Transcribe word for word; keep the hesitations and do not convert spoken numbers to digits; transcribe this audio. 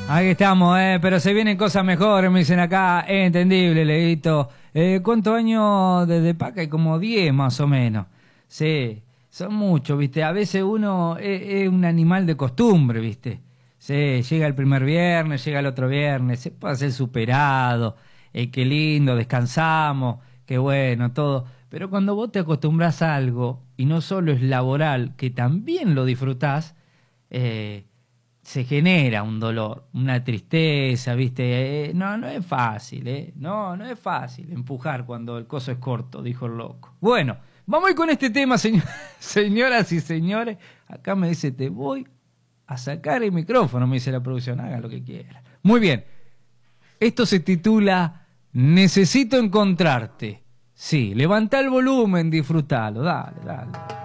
Aquí estamos, eh, pero se vienen cosas mejores, me dicen acá. Es entendible, Leito. Eh, ¿Cuántos años desde Paca? Hay como diez más o menos. Sí, son muchos, ¿viste? A veces uno es, es un animal de costumbre, ¿viste? Sí, llega el primer viernes, llega el otro viernes, se puede hacer superado. Eh, qué lindo, descansamos, qué bueno, todo. Pero cuando vos te acostumbras a algo, y no solo es laboral, que también lo disfrutás, eh, se genera un dolor, una tristeza, ¿viste? Eh, no, no es fácil, ¿eh? No, no es fácil empujar cuando el coso es corto, dijo el loco. Bueno, vamos a ir con este tema, señor, señoras y señores. Acá me dice, te voy a sacar el micrófono, me dice la producción, hagan lo que quieran. Muy bien, esto se titula Necesito encontrarte. Sí, levanta el volumen, disfrutalo, dale, dale.